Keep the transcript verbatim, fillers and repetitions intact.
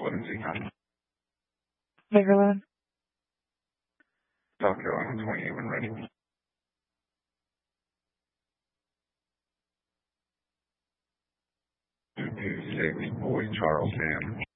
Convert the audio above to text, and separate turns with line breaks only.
eleven Z nine.
Baker eleven.
South Carolina twenty-eight when ready. two two six, Boy Charles Dam.